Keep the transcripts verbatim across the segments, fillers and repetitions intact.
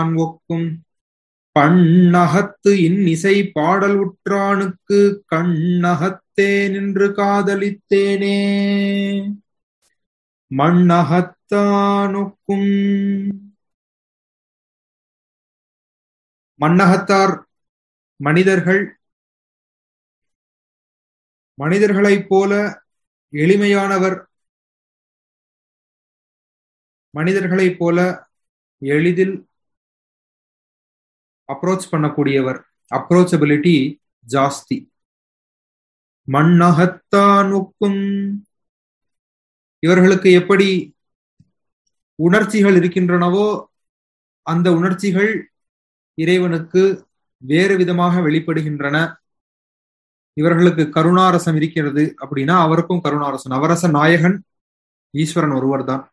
ஒக்கும் பண்ணகத்து இன்னிசை பாடல் உற்றானுக்கு கண்ணகத்தே நின்று காதலித்தேனே. மண்ணகத்தானொக்கும் மண்ணகத்தார் மனிதர்கள் மனிதர்களைப் போல எளிமையானவர், மனிதர்களைப் போல எளிதில் அப்ரோச் பண்ணக்கூடியவர், அப்ரோச்சபிலிட்டி ஜாஸ்தி. மண்ணகத்தானுக்கும் இவர்களுக்கு எப்படி உணர்ச்சிகள் இருக்கின்றனவோ அந்த உணர்ச்சிகள் இறைவனுக்கு வேறு விதமாக வெளிப்படுகின்றன. இவர்களுக்கு கருணாரசம் இருக்கிறது அப்படின்னா அவருக்கும் கருணாரசம். நவரச நாயகன் ஈஸ்வரன் ஒருவர் தான்.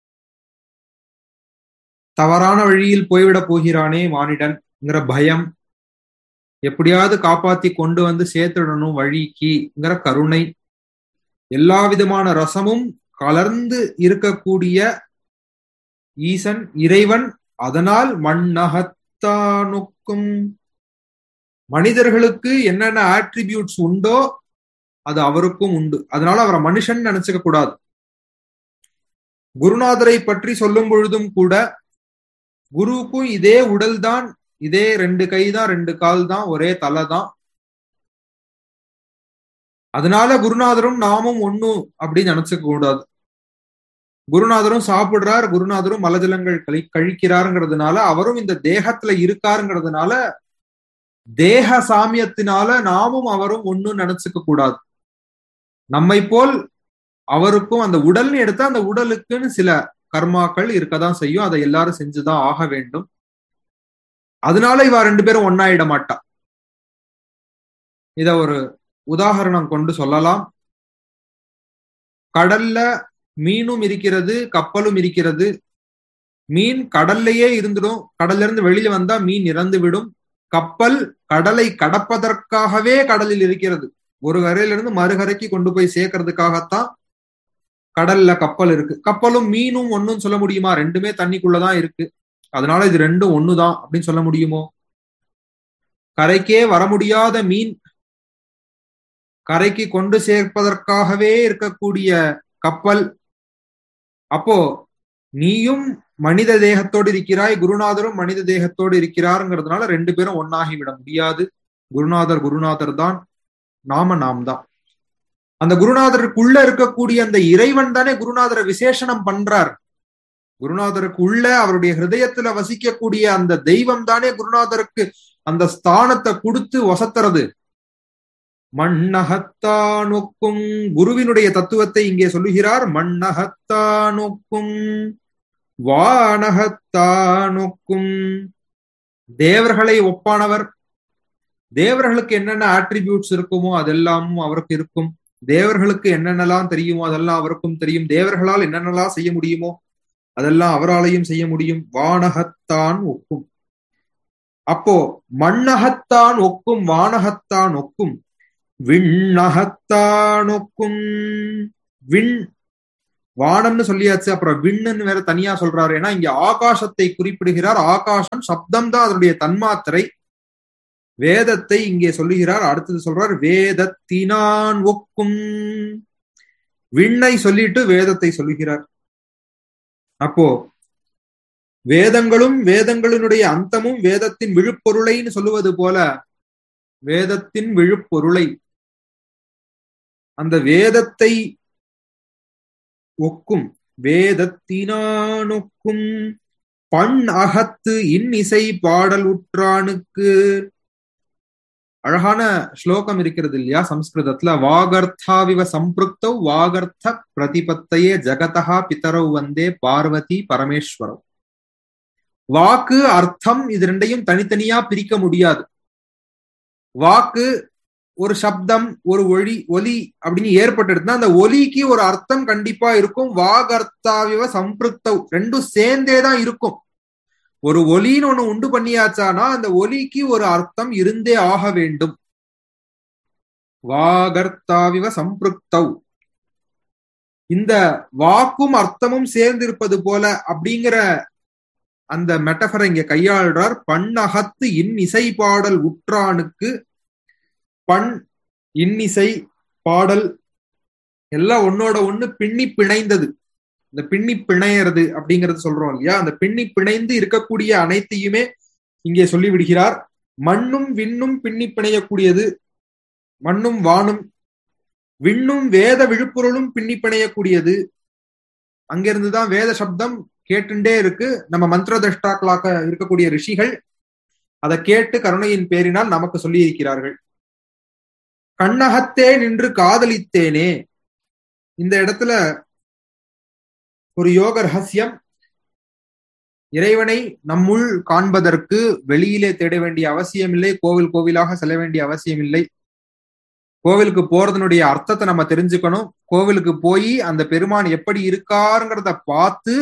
தவறான வழியில் போய்விடப் போகிறானே மானிடன்ங்கிற பயம், எப்படியாவது காப்பாத்தி கொண்டு வந்து சேர்த்துடணும் வழிக்குங்கிற கருணை, எல்லா விதமான ரசமும் கலர்ந்து இருக்கக்கூடிய ஈசன் இறைவன். அதனால் மண்ணகத்தானுக்கும் மனிதர்களுக்கு என்னென்ன ஆட்ரிபியூட்ஸ் உண்டோ அது அவருக்கும் உண்டு. அதனால அவரை மனுஷன் நினைச்சுக்க கூடாது. குருநாதரை பற்றி சொல்லும் பொழுதும் கூட குருவுக்கும் இதே உடல் தான், இதே ரெண்டு கை தான், ரெண்டு கால் தான், ஒரே தலை தான். அதனால குருநாதரும் நாமும் ஒண்ணு அப்படின்னு நினைச்சுக்க கூடாது. குருநாதரும் சாப்பிடுறார், குருநாதரும் மலஜலங்கள் கழி கழிக்கிறாருங்கிறதுனால அவரும் இந்த தேகத்துல இருக்காருங்கிறதுனால தேக சாமியத்தினால நாமும் அவரும் ஒண்ணு நினைச்சுக்க கூடாது. நம்மை போல் அவருக்கும் அந்த உடல்னு எடுத்தா அந்த உடலுக்குன்னு சில கர்மாக்கள் இருக்கதான் செய்யும். அதை எல்லாரும் செஞ்சுதான் ஆக வேண்டும். அதனால இவ ரெண்டு பேரும் ஒன்னாயிட மாட்டா. இத ஒரு உதாரணம் கொண்டு சொல்லலாம். கடல்ல மீனும் இருக்கிறது, கப்பலும் இருக்கிறது. மீன் கடல்லையே இருந்துடும், கடல்ல இருந்து வெளியில வந்தா மீன் இறந்து விடும். கப்பல் கடலை கடப்பதற்காகவே கடலில் இருக்கிறது. ஒரு கரையிலிருந்து மறுகரைக்கு கொண்டு போய் சேர்க்கறதுக்காகத்தான் கடல்ல கப்பல் இருக்கு. கப்பலும் மீனும் ஒன்னும் சொல்ல முடியுமா? ரெண்டுமே தண்ணிக்குள்ளதான் இருக்கு. அதனால இது ரெண்டும் ஒண்ணுதான் அப்படின்னு சொல்ல முடியுமோ? கரைக்கே வர முடியாத மீன் கரைக்கு கொண்டு சேர்ப்பதற்காகவே இருக்கக்கூடிய கப்பல். அப்போ நீயும் மனித தேகத்தோடு இருக்கிறாய், குருநாதரும் மனித தேகத்தோடு இருக்கிறாருங்கிறதுனால ரெண்டு பேரும் ஒன்னாகி விட முடியாது. குருநாதர் குருநாதர் தான், நாம நாம் தான். அந்த குருநாதருக்குள்ள இருக்கக்கூடிய அந்த இறைவன் தானே குருநாதரை விசேஷனம் பண்றார். குருநாதருக்கு உள்ள அவருடைய ஹிருதயத்துல வசிக்கக்கூடிய அந்த தெய்வம் தானே குருநாதருக்கு அந்த ஸ்தானத்தை கொடுத்து வசத்துறது. மண்ணகத்தானொக்கும் குருவினுடைய தத்துவத்தை இங்கே சொல்லுகிறார். மண்ணகத்தானொக்கும் வானகத்தானொக்கும் தேவர்களை ஒப்பானவர். தேவர்களுக்கு என்னென்ன ஆட்ரிபியூட்ஸ் இருக்குமோ அதெல்லாமும் அவருக்கு இருக்கும். தேவர்களுக்கு என்னென்னலாம் தெரியுமோ அதெல்லாம் அவருக்கும் தெரியும். தேவர்களால் என்னென்னலாம் செய்ய முடியுமோ அதெல்லாம் அவராலையும் செய்ய முடியும். வானகத்தான் ஒக்கும். அப்போ மண்ணகத்தான் ஒக்கும், வானகத்தான் ஒக்கும், விண்ணகத்தானொக்கும். விண் வானம்னு சொல்லியாச்சு, அப்புறம் விண்ணுன்னு வேற தனியா சொல்றாரு. ஏன்னா இங்க ஆகாசத்தை குறிப்பிடுகிறார். ஆகாசம் சப்தம் தான் அதனுடைய தன்மாத்திரை. வேதத்தை இங்கே சொல்லுகிறார். அடுத்தது சொல்றார் வேதத்தினான் ஒக்கும். விண்ணை சொல்லிட்டு வேதத்தை சொல்லுகிறார். அப்போ வேதங்களும் வேதங்களினுடைய அந்தமும் வேதத்தின் விழுப்பொருளைன்னு சொல்லுவது போல வேதத்தின் விழுப்பொருளை அந்த வேதத்தை ஒக்கும். வேதத்தினானொக்கும் பண் அகத்து இன்னிசை பாடல் உற்றானுக்கு. அழகான ஸ்லோகம் இருக்கிறது இல்லையா சம்ஸ்கிருதத்துல? வாகர்த்தாவிவ சம்பிருக்தௌ வாகர்த்த பிரதிபத்தையே ஜகதா பிதரௌ வந்தே பார்வதி பரமேஸ்வரௌ. வாக்கு அர்த்தம் இது ரெண்டையும் தனித்தனியா பிரிக்க முடியாது. வாக்கு ஒரு சப்தம், ஒரு ஒளி ஒலி அப்படின்னு ஏற்பட்டு அந்த ஒலிக்கு ஒரு அர்த்தம் கண்டிப்பா இருக்கும். வாகர்த்தாவிவ சம்பிருக்தௌ ரெண்டும் சேர்ந்தேதான் இருக்கும். ஒரு ஒலின்னு ஒண்ணு உண்டு பண்ணியாச்சானா அந்த ஒலிக்கு ஒரு அர்த்தம் இருந்தே ஆக வேண்டும். வாகர்த்தாவிவ சம்பிருக்தௌ. இந்த வாக்கும் அர்த்தமும் சேர்ந்திருப்பது போல அப்படிங்கிற அந்த மெட்டபரை இங்க கையாளுறார். பண்ணகத்து இன்னிசை பாடல் உற்றானுக்கு, பண் இன்னிசை பாடல் எல்லாம் ஒன்னோட ஒண்ணு பின்னி பிணைந்தது. இந்த பின்னி பிணையறது அப்படிங்கறது சொல்றோம் இல்லையா, அந்த பின்னி பிணைந்து இருக்கக்கூடிய அனைத்தையுமே இங்கே சொல்லி விடுகிறார். மண்ணும் விண்ணும் பின்னி பிணையக்கூடியது, மண்ணும் வானும், விண்ணும் வேத விழுப்புரலும் பின்னி பிணையக்கூடியது. அங்கிருந்துதான் வேத சப்தம் கேட்டுண்டே இருக்கு. நம்ம மந்திர தஷ்டாக்களாக இருக்கக்கூடிய ரிஷிகள் அதை கேட்டு கருணையின் பேரினால் நமக்கு சொல்லி இருக்கிறார்கள். கண்ணகத்தே நின்று காதலித்தேனே, இந்த இடத்துல ஒரு யோக ரகசியம். இறைவனை நம்முள் காண்பதற்கு வெளியிலே தேட வேண்டிய அவசியம் இல்லை, கோவில் கோவிலாக செல்ல வேண்டிய அவசியம் இல்லை. கோவிலுக்கு போறதனுடைய அர்த்தத்தை நம்ம தெரிஞ்சுக்கணும். கோவிலுக்கு போய் அந்த பெருமான் எப்படி இருக்காருங்கிறத பார்த்து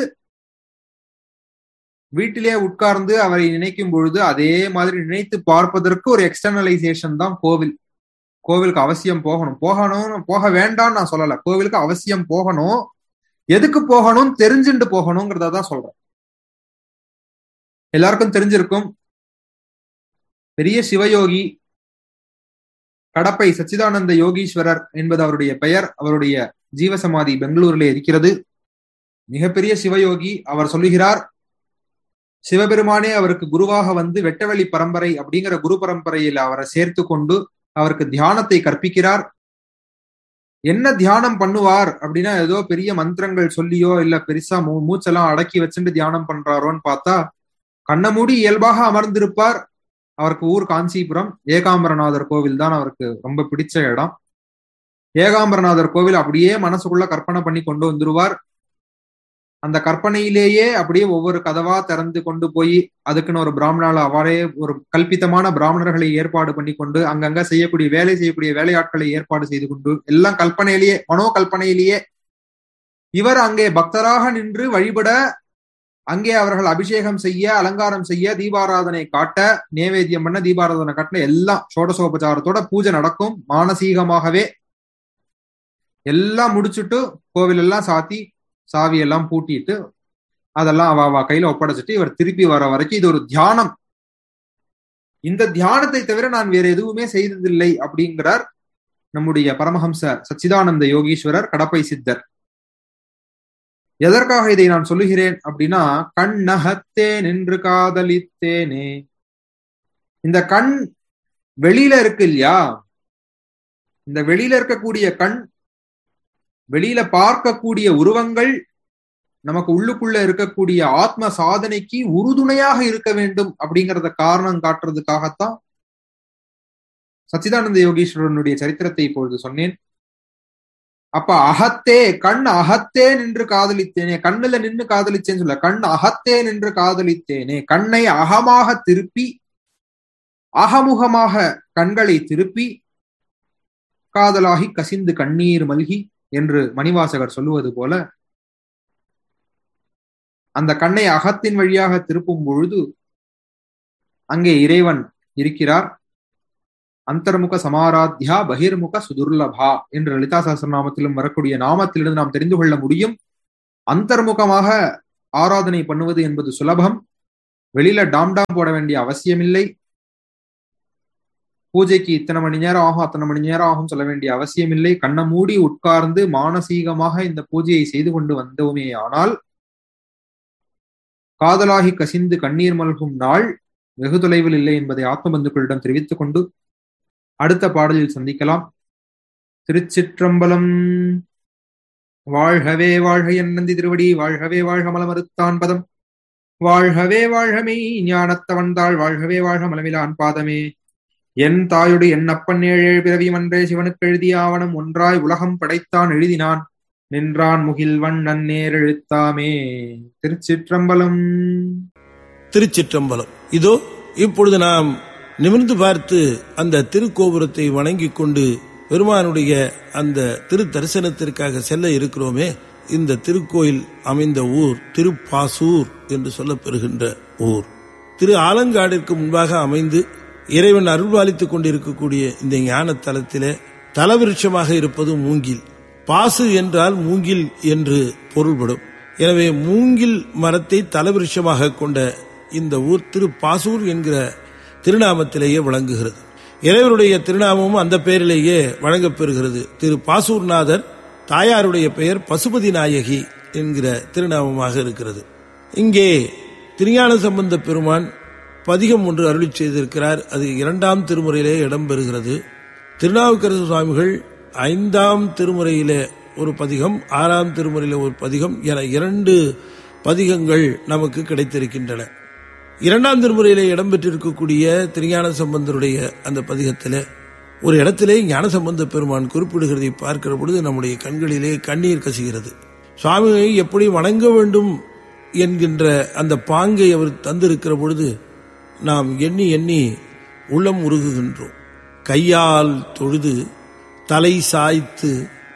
வீட்டிலே உட்கார்ந்து அவரை நினைக்கும் பொழுது அதே மாதிரி நினைத்து பார்ப்பதற்கு ஒரு எக்ஸ்டர்னலைசேஷன் தான் கோவில். கோவிலுக்கு அவசியம் போகணும், போகணும் போக வேண்டாம்னு நான் சொல்லல, கோவிலுக்கு அவசியம் போகணும். எதுக்கு போகணும் தெரிஞ்சுட்டு போகணுங்கிறத தான் சொல்றேன். எல்லாருக்கும் தெரிஞ்சிருக்கும், பெரிய சிவயோகி கடப்பை சச்சிதானந்த யோகீஸ்வரர் என்பது அவருடைய பெயர். அவருடைய ஜீவசமாதி பெங்களூரிலே இருக்கிறது. மிகப்பெரிய சிவயோகி. அவர் சொல்லுகிறார், சிவபெருமானே அவருக்கு குருவாக வந்து வெட்டவெளி பரம்பரை அப்படிங்கிற குரு பரம்பரையில் அவரை சேர்த்து கொண்டு அவருக்கு தியானத்தை கற்பிக்கிறார். என்ன தியானம் பண்ணுவார் அப்படின்னா, ஏதோ பெரிய மந்திரங்கள் சொல்லியோ இல்ல பெருசா மூ மூச்செல்லாம் அடக்கி வச்சுட்டு தியானம் பண்றாரோன்னு பார்த்தா, கண்ண மூடி இயல்பாக அமர்ந்திருப்பார். அவருக்கு ஊர் காஞ்சிபுரம். ஏகாம்பரநாதர் கோவில் தான் அவருக்கு ரொம்ப பிடிச்ச இடம். ஏகாம்பரநாதர் கோவில் அப்படியே மனசுக்குள்ள கற்பனை பண்ணி கொண்டு வந்துருவார். அந்த கற்பனையிலேயே அப்படியே ஒவ்வொரு கதவா திறந்து கொண்டு போய் அதுக்குன்னு ஒரு பிராமணால அவரே ஒரு கல்பித்தமான பிராமணர்களை ஏற்பாடு பண்ணி கொண்டு அங்கங்க செய்யக்கூடிய வேலை செய்யக்கூடிய வேலையாட்களை ஏற்பாடு செய்து கொண்டு எல்லாம் கல்பனையிலேயே, மனோ கல்பனையிலேயே இவர் அங்கே பக்தராக நின்று வழிபட, அங்கே அவர்கள் அபிஷேகம் செய்ய, அலங்காரம் செய்ய, தீபாராதனை காட்ட, நேவேத்தியம் பண்ண, தீபாராதனை காட்டின எல்லாம் சோடசோபச்சாரத்தோட பூஜை நடக்கும். மானசீகமாகவே எல்லாம் முடிச்சுட்டு கோவில் எல்லாம் சாத்தி சாவியெல்லாம் பூட்டிட்டு அதெல்லாம் அவ அவ கையில ஒப்படைச்சிட்டு இவர் திருப்பி வர வரைக்கும் இது ஒரு தியானம். இந்த தியானத்தை தவிர நான் வேற எதுவுமே செய்ததில்லை அப்படிங்கிறார் நம்முடைய பரமஹம்ச சச்சிதானந்த யோகீஸ்வரர் கடப்பை சித்தர். எதற்காக இதை நான் சொல்லுகிறேன் அப்படின்னா, கண்ணகத்தே நின்று காதலித்தேனே, இந்த கண் வெளியில இருக்கு இல்லையா, இந்த வெளியில இருக்கக்கூடிய கண், வெளியில பார்க்கக்கூடிய உருவங்கள் நமக்கு உள்ளுக்குள்ள இருக்கக்கூடிய ஆத்ம சாதனைக்கு உறுதுணையாக இருக்க வேண்டும் அப்படிங்கறத காரணம் காட்டுறதுக்காகத்தான் சச்சிதானந்த யோகீஸ்வரனுடைய சரித்திரத்தை இப்பொழுது சொன்னேன். அப்ப அகத்தே, கண் அகத்தே நின்று காதலித்தேனே, கண்ணுல நின்று காதலிச்சேன்னு சொல்ல, கண் அகத்தே நின்று காதலித்தேனே, கண்ணை அகமாக திருப்பி, அகமுகமாக கண்களை திருப்பி, காதலாகி கசிந்து கண்ணீர் மல்கி என்று மணிவாசகர் சொல்லுவது போல, அந்த கண்ணை அகத்தின் வழியாக திருப்பும் பொழுது அங்கே இறைவன் இருக்கிறார். அந்தர்முக சமாராத்யா பகிர்முக சுதுர்லபா என்று லலிதா சஹஸ்ரநாமத்திலும் வரக்கூடிய நாமத்திலிருந்து நாம் தெரிந்து கொள்ள முடியும். அந்தர்முகமாக ஆராதனை பண்ணுவது என்பது சுலபம். வெளியில டாம்டாம் போட வேண்டிய அவசியம் இல்லை. பூஜைக்கு இத்தனை மணி நேரம் ஆகும் அத்தனை மணி நேரம் ஆகும் சொல்ல வேண்டிய அவசியம் இல்லை. கண்ணை மூடி உட்கார்ந்து மானசீகமாக இந்த பூஜையை செய்து கொண்டு வந்தோமே ஆனால் காதலாகி கசிந்து கண்ணீர் மல்கும் நாள் வெகு தொலைவில் இல்லை என்பதை ஆத்ம பந்துக்களிடம் தெரிவித்துக் கொண்டு அடுத்த பாடலில் சந்திக்கலாம். திருச்சிற்றம்பலம். வாழ்கவே வாழ்க என் நந்தி திருவடி, வாழ்கவே வாழ்க மலமறுத்தான் பதம், வாழ்கவே வாழ்கமே ஞானத்தவன்தாள், வாழ்கவே வாழ்க மலமிலான் பாதமே. என் தாயுடு என் அப்பன் ஏழு பிறவி மன்றே சிவனுக்கு எழுதிய ஆவணம் ஒன்றாய் உலகம் படைத்தான் எழுதினான் நின்றான் முகில்வன் நன்னேர் எழுத்தாமே. திருச்சிற்றம்பலம். திருச்சிற்றம்பலம். இதோ இப்பொழுது நாம் நிமிர்ந்து பார்த்து அந்த திருக்கோபுரத்தை வணங்கி கொண்டு பெருமானுடைய அந்த திரு தரிசனத்திற்காக செல்ல இருக்கிறோமே. இந்த திருக்கோயில் அமைந்த ஊர் திருப்பாசூர் என்று சொல்லப்பெறுகின்ற ஊர். திரு ஆலங்காடிற்கு முன்பாக அமைந்து இறைவன் அருள்பாலித்துக் கொண்டிருக்கக்கூடிய இந்த ஞான தலத்திலே தலவிருட்சமாக இருப்பது மூங்கில். பாசு என்றால் மூங்கில் என்று பொருள்படும். எனவே மூங்கில் மரத்தை தலவிருஷமாக கொண்ட இந்த ஊர் திரு பாசூர் என்கிற திருநாமத்திலேயே விளங்குகிறது. இறைவருடைய திருநாமமும் அந்த பெயரிலேயே வழங்கப்பெறுகிறது. திரு பாசூர்நாதர், தாயாருடைய பெயர் பசுபதி நாயகி என்கிற திருநாமமாக இருக்கிறது. இங்கே திருஞான சம்பந்த பெருமான் பதிகம் ஒன்று அருளி செய்திருக்கிறார். அது இரண்டாம் திருமுறையிலே இடம்பெறுகிறது. திருநாவுக்கரசு சுவாமிகள் ஐந்தாம் திருமுறையிலே ஒரு பதிகம், ஆறாம் திருமுறையிலே ஒரு பதிகம் என இரண்டு பதிகங்கள் நமக்கு கிடைத்திருக்கின்றன. இரண்டாம் திருமுறையிலே இடம்பெற்றிருக்கக்கூடிய திருஞான சம்பந்தருடைய அந்த பதிகத்திலே ஒரு இடத்திலே ஞான சம்பந்த பெருமான் குறிப்பிடுகிறதை பார்க்கிற பொழுது நம்முடைய கண்களிலே கண்ணீர் கசிகிறது. சுவாமியை எப்படி வணங்க வேண்டும் என்கின்ற அந்த பாங்கை அவர் தந்திருக்கிற பொழுது நாம் எண்ணி எண்ணி உள்ளம் உருகுகின்றோம். கையால் தொழுது தலை சாய்த்து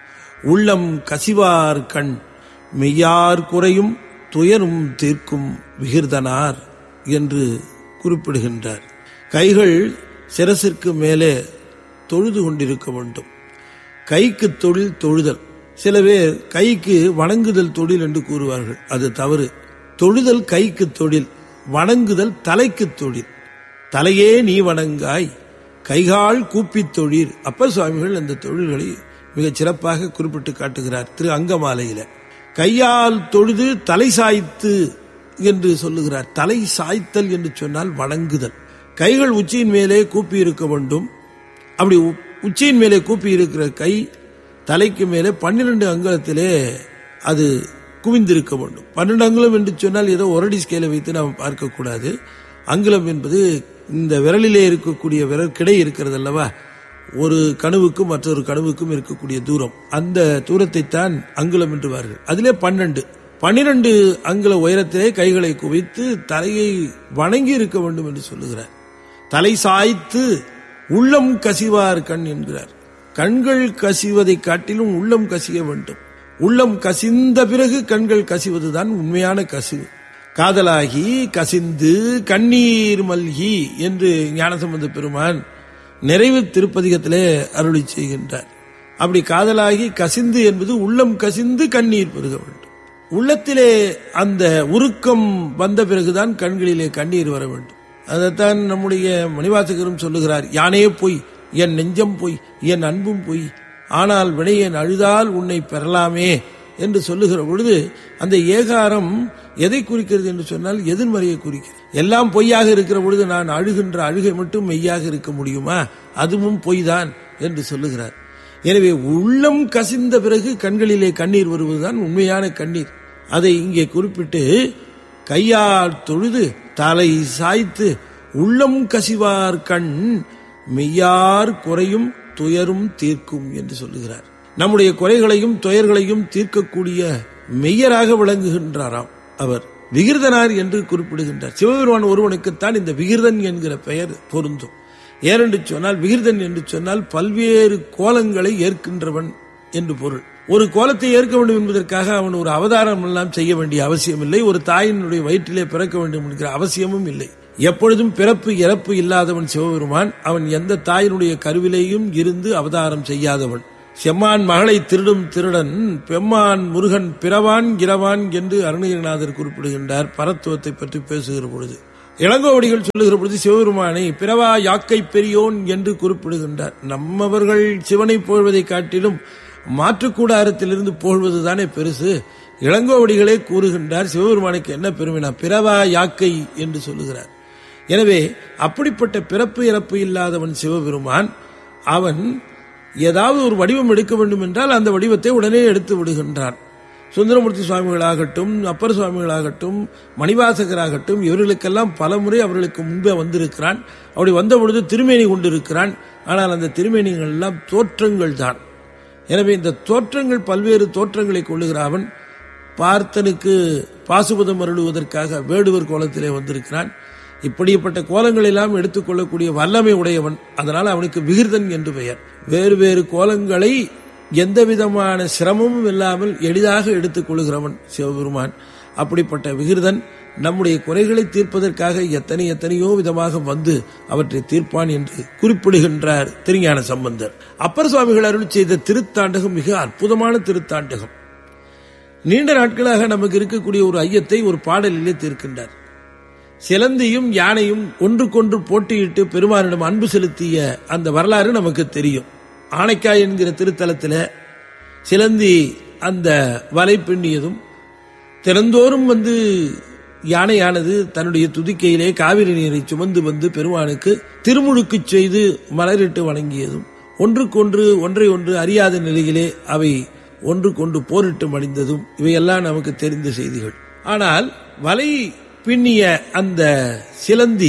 உள்ளம் கசிவார் கண் மெய்யார் குறையும் துயரும் தீர்க்கும் விகிர்தனார் என்று குறிப்பிடுகின்றார். கைகள் சிரசிற்கு மேலே தொழுது கொண்டிருக்க வேண்டும். கைக்கு தொழில் தொழுதல். சில பேர் கைக்கு வணங்குதல் தொழில் என்று கூறுவார்கள். அது தவறு. தொழுதல் கைக்கு தொழில், வணங்குதல் தலைக்கு தொழில். தலையே நீ வணங்காய், கைகால் கூப்பித் தொழில். அப்பர் சுவாமிகள் அந்த தொழில்களை மிகச் சிறப்பாக குறிப்பிட்டு காட்டுகிறார் திரு அங்கமாலையில. கையால் தொழுது தலை சாய்த்து என்று சொல்லுகிறார். தலை சாய்த்தல் என்று சொன்னால் வணங்குதல். கைகள் உச்சியின் மேலே கூப்பி இருக்க வேண்டும். அப்படி உச்சியின் மேலே கூப்பி இருக்கிற கை தலைக்கு மேலே பன்னிரண்டு அங்குலத்திலே அது குவிந்திருக்க வேண்டும். பன்னெண்டு அங்குலம் என்று சொன்னால் ஏதோ ஒரடி ஸ்கேலை வைத்து நாம் பார்க்கக்கூடாது. அங்குலம் என்பது இந்த விரலிலே இருக்கக்கூடிய விரல் கிடை இருக்கிறது அல்லவா, ஒரு கணுவுக்கும் மற்றொரு கணுவுக்கும் இருக்கக்கூடிய தூரம், அந்த தூரத்தை தான் அங்குலம் என்றுவார்கள். அதிலே பன்னெண்டு பன்னிரண்டு அங்குல உயரத்திலே கைகளை குவித்து தலையை வணங்கி இருக்க வேண்டும் என்று சொல்லுகிறார். தலை சாய்த்து உள்ளம் கசிவார் கண் என்கிறார். கண்கள் கசிவதை காட்டிலும் உள்ளம் கசிய வேண்டும். உள்ளம் கசிந்த பிறகு கண்கள் கசிவதுதான் உண்மையான கசிவு. காதலாகி கசிந்து கண்ணீர் மல்கி என்று ஞானசம்பந்த பெருமான் நிறைவு திருப்பதிகத்திலே அருளி செய்கின்றார். அப்படி காதலாகி கசிந்து என்பது உள்ளம் கசிந்து கண்ணீர் பெருக வேண்டும். உள்ளத்திலே அந்த உருக்கம் வந்த பிறகுதான் கண்களிலே கண்ணீர் வர வேண்டும். அதைத்தான் நம்முடைய மணிவாசகரும் சொல்லுகிறார். யானே பொய், என் நெஞ்சம் பொய், என் அன்பும் பொய், ஆனால் வினையன் அழுதால் உன்னை பெறலாமே என்று சொல்லுகிற பொழுது அந்த ஏகாரம் எதை குறிக்கிறது என்று சொன்னால் எதிர்மறையை குறிக்கிறது. எல்லாம் பொய்யாக இருக்கிற பொழுது நான் அழுகின்ற அழுகை மட்டும் மெய்யாக இருக்க முடியுமா? அதுவும் பொய் தான் என்று சொல்லுகிறார். எனவே உள்ளம் கசிந்த பிறகு கண்களிலே கண்ணீர் வருவதுதான் உண்மையான கண்ணீர். அதை இங்கே குறிப்பிட்டு கையால் தொழுது தலை சாய்த்து உள்ளம் கசிவார் கண் மெய்யார் குறையும் துயரும் தீர்க்கும் என்று சொல்லுகிறார். நம்முடைய குறைகளையும் துயர்களையும் தீர்க்கக்கூடிய மெய்யராக விளங்குகின்றாராம் அவர். விகிர்தனார் என்று குறிப்பிடுகின்றார். சிவபெருமான் ஒருவனுக்குத்தான் இந்த விகிர்தன் என்கிற பெயர் பொருந்தும். ஏனென்று சொன்னால் விகிர்தன் என்று சொன்னால் பல்வேறு கோலங்களை ஏற்கின்றவன் என்று பொருள். ஒரு கோலத்தை ஏற்க வேண்டும் என்பதற்காக அவன் ஒரு அவதாரம் எல்லாம் செய்ய வேண்டிய அவசியம் இல்லை. ஒரு தாயினுடைய வயிற்றிலே பிறக்க வேண்டும் என்கிற அவசியமும் இல்லை. எப்பொழுதும் பிறப்பு இறப்பு இல்லாதவன் சிவபெருமான். அவன் எந்த தாயினுடைய கருவிலேயும் இருந்து அவதாரம் செய்யாதவன். செம்மான் மகளை திருடும் திருடன் பெம்மான் முருகன் பிறவான் இரவான் என்று அருணகிரிநாதர் குறிப்பிடுகின்றார் பரத்துவத்தை பற்றி பேசுகிற பொழுது. இளங்கோவடிகள் சொல்லுகிற பொழுது சிவபெருமானை பிறவா யாக்கை பெரியோன் என்று குறிப்பிடுகின்றார். நம்மவர்கள் சிவனை போழ்வதை காட்டிலும் மாற்றுக்கூடாரத்திலிருந்து போழ்வதுதானே பெருசு. இளங்கோவடிகளே கூறுகின்றார் சிவபெருமானுக்கு என்ன பெருமைனா பிறவா யாக்கை என்று சொல்லுகிறார். எனவே அப்படிப்பட்ட பிறப்பு இறப்பு இல்லாதவன் சிவபெருமான். அவன் ஏதாவது ஒரு வடிவம் எடுக்க வேண்டும் என்றால் அந்த வடிவத்தை உடனே எடுத்து விடுகின்றான். சுந்தரமூர்த்தி சுவாமிகளாகட்டும், அப்பர் சுவாமிகளாகட்டும், மணிவாசகராகட்டும், இவர்களுக்கெல்லாம் பல முறை அவர்களுக்கு முன்பே வந்திருக்கிறான். அப்படி வந்த பொழுது திருமேனி கொண்டிருக்கிறான். ஆனால் அந்த திருமேனிகள் எல்லாம் தோற்றங்கள் தான். எனவே இந்த தோற்றங்கள் பல்வேறு தோற்றங்களை கொள்ளுகிற அவன் பார்த்தனுக்கு பாசுபதம் அருளுவதற்காக வேடுவர் கோலத்திலே வந்திருக்கிறான். இப்படிப்பட்ட கோலங்கள் எல்லாம் எடுத்துக்கொள்ளக்கூடிய வல்லமை உடையவன். அதனால் அவனுக்கு விகிர்தன் என்று பெயர். வேறு வேறு கோலங்களை எந்த விதமான சிரமமும் இல்லாமல் எளிதாக எடுத்துக் கொள்கிறவன் சிவபெருமான். அப்படிப்பட்ட விகிர்தன் நம்முடைய குறைகளை தீர்ப்பதற்காக எத்தனை எத்தனையோ விதமாக வந்து அவற்றை தீர்ப்பான் என்று குறிப்பிடுகின்றார் திருஞான சம்பந்தர். அப்பர் சுவாமிகள் அருள் செய்த திருத்தாண்டகம் மிக அற்புதமான திருத்தாண்டகம். நீண்ட நாட்களாக நமக்கு இருக்கக்கூடிய ஒரு ஐயத்தை ஒரு பாடலிலே தீர்க்கின்றார். சிலந்தியும் யானையும் ஒன்றுக்கொன்று போட்டியிட்டு பெருமானிடம் அன்பு செலுத்திய அந்த வரலாறு நமக்கு தெரியும். ஆனைக்காய் என்கிற திருத்தலத்தில் சிலந்தி அந்த வலை பின்னியதும் திறந்தோறும் வந்து யானையானது தன்னுடைய துதிக்கையிலே காவிரி நீரை சுமந்து வந்து பெருமானுக்கு திருமுழுக்கு செய்து மலரிட்டு வணங்கியதும், ஒன்றுக்கொன்று ஒன்றை ஒன்று அறியாத நிலையிலே அவை ஒன்றுக்கொண்டு போரிட்டு மடிந்ததும் இவையெல்லாம் நமக்கு தெரிந்த செய்திகள். ஆனால் வலை பின்னிய அந்த சிலந்தி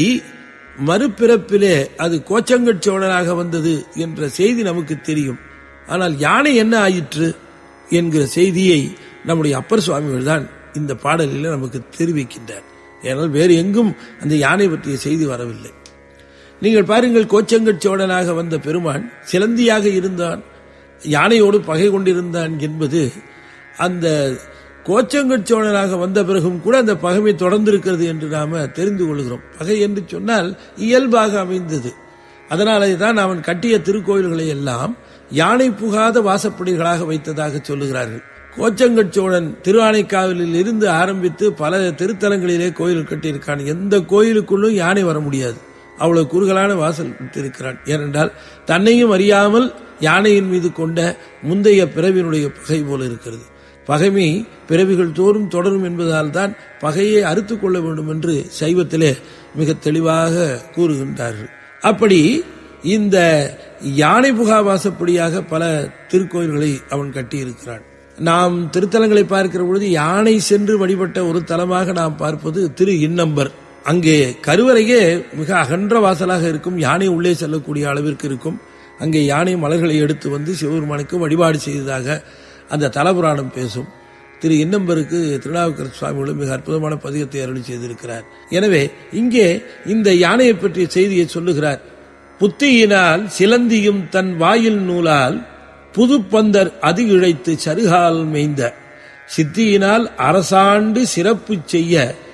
மறுபிறப்பிலே அது கோச்சங்கட் சோழனாக வந்தது என்ற செய்தி நமக்கு தெரியும். ஆனால் யானை என்ன ஆயிற்று என்கிற செய்தியை நம்முடைய அப்பர் சுவாமிகள் தான் இந்த பாடலில் நமக்கு தெரிவிக்கின்றார். ஏனால் வேறு எங்கும் அந்த யானை பற்றிய செய்தி வரவில்லை. நீங்கள் பாருங்கள், கோச்சங்கட் சோழனாக வந்த பெருமான் சிலந்தியாக இருந்தான், யானையோடு பகை கொண்டிருந்தான் என்பது அந்த கோச்சங்கட் சோழனாக வந்த பிறகும் கூட அந்த பகைமை தொடர்ந்திருக்கிறது என்று நாம தெரிந்து கொள்கிறோம். பகை என்று சொன்னால் இயல்பாக அமைந்தது. அதனாலே தான் அவன் கட்டிய திருக்கோயில்களை எல்லாம் யானை புகாத வாசப்படிகளாக வைத்ததாக சொல்லுகிறார்கள். கோச்சங்கட் சோழன் திருஆனைக்காவலில் இருந்து ஆரம்பித்து பல திருத்தலங்களிலே கோயில் கட்டியிருக்கான். எந்த கோயிலுக்குள்ளும் யானை வர முடியாது, அவ்வளவு குறுகலான வாசல் இருக்கிறான். ஏனென்றால் தன்னையும் அறியாமல் யானையின் மீது கொண்ட முந்தைய பிறவியினுடைய பகை போல இருக்கிறது. பகைமை பிறவிகள் தோறும் தொடரும் என்பதால் தான் பகையை அறுத்துக் கொள்ள வேண்டும் என்று சைவத்திலே மிக தெளிவாக கூறுகின்றார்கள். அப்படி இந்த யானை புகா வாசப்படியாக பல திருக்கோயில்களை அவன் கட்டியிருக்கிறான். நாம் திருத்தலங்களை பார்க்கிற பொழுது யானை சென்று வழிபட்ட ஒரு தலமாக நாம் பார்ப்பது திரு இன்னம்பர். அங்கே கருவறையே மிக அகன்ற வாசலாக இருக்கும், யானை உள்ளே செல்லக்கூடிய அளவிற்கு இருக்கும். அங்கே யானை மலர்களை எடுத்து வந்து சிவபெருமானுக்கு வழிபாடு செய்ததாக அந்த தலபுராணம் பேசும். திரு இன்னம்பருக்கு திருநாவுக்கரசு சுவாமிகளும் மிக அற்புதமான பதிகத்தை அருளி செய்திருக்கிறார். எனவே இங்கே இந்த யானையை பற்றிய செய்தியை சொல்லுகிறார். புத்தியினால் சிலந்தியும் தன் வாயில் நூலால் புதுப்பந்தர் அது இழைத்து சருகால் மேய்ந்த சித்தியினால் அரசாண்டு சிறப்பு செய்ய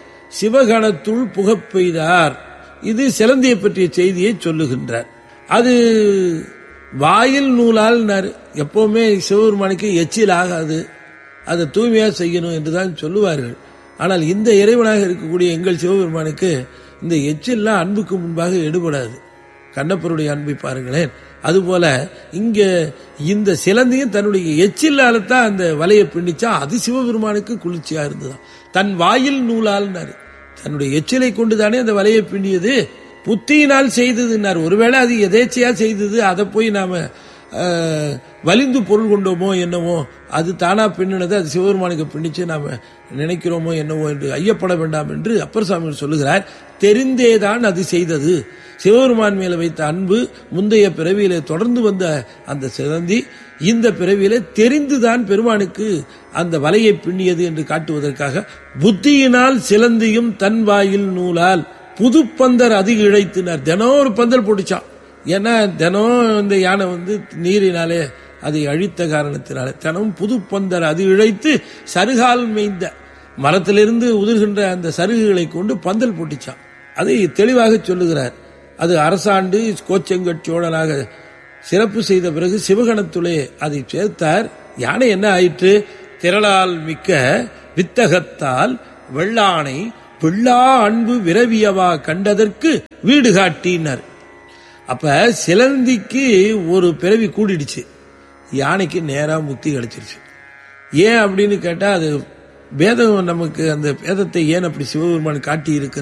சிவகணத்துள் புகப் பெய்தார். இது சிலந்தியை பற்றிய செய்தியை சொல்லுகின்றார். அது வாயில் நூலால் எப்பவுமே சிவபெருமானுக்கு எச்சில் ஆகாது, அதை தூய்மையா செய்யணும் என்றுதான் சொல்லுவார்கள். ஆனால் இந்த இறைவனாக இருக்கக்கூடிய எங்கள் சிவபெருமானுக்கு இந்த எச்சில்லாம் அன்புக்கு முன்பாக எடுபடாது. கண்ணப்பருடைய அன்பை பாருங்களேன். அதுபோல இங்க இந்த சிலந்தியும் தன்னுடைய எச்சில்லால தான் அந்த வலையை பின்னிச்சா, அது சிவபெருமானுக்கு குளிர்ச்சியா இருந்ததுதான். தன் வாயில் நூலால், தன்னுடைய எச்சிலை கொண்டுதானே அந்த வலையை பின்னியது. புத்தியினால் செய்ததுன்னார். ஒருவேளை அது எதேச்சையா செய்தது, அதை போய் நாம வலிந்து பொருள் கொண்டோமோ என்னவோ, அது தானா பின்னினது, அது சிவபெருமானுக்கு பின்னிச்சு நாம நினைக்கிறோமோ என்னவோ என்று ஐயப்பட வேண்டாம் என்று அப்பர் சுவாமி சொல்லுகிறார். தெரிந்தேதான் அது செய்தது. சிவபெருமான் மேல வைத்த அன்பு முந்தைய பிறவியிலே தொடர்ந்து வந்த அந்த சிலந்தி இந்த பிறவியிலே தெரிந்துதான் பெருமானுக்கு அந்த வலையை பின்னியது என்று காட்டுவதற்காக புத்தியினால் சிலந்தியும் தன் வாயில் நூலால் புதுப்பந்தர் அது இழைத்தினார். தினம் ஒரு பந்தல் போட்டுச்சான். ஏன்னா தினம் இந்த யானை வந்து நீரினாலே அதை அழித்த காரணத்தினாலே தினம் புதுப்பந்தர் அது இழைத்து சருகால் மேய்ந்த மரத்திலிருந்து உதிர்கின்ற அந்த சருகுகளை கொண்டு பந்தல் போட்டுச்சான். அதை தெளிவாக சொல்லுகிறார். அது அரசாண்டு கோச்சங்கட் சோழனாக சிறப்பு செய்த பிறகு சிவகணத்துளே அதை சேர்த்தார். யானை என்ன ஆயிற்று? திரளால் மிக்க வித்தகத்தால் வெள்ளானை பிள்ளா அன்பு விரவியவா கண்டதற்கு வீடு காட்டினார். அப்ப சிலந்திக்கு ஒரு பிறவி கூடிடுச்சு, யானைக்கு நேரா முக்தி கிடைச்சிருச்சு. ஏன் அப்படின்னு கேட்டா, அது வேதம் நமக்கு அந்த வேதத்தை ஏன் அப்படி சிவபெருமான் காட்டி இருக்கிற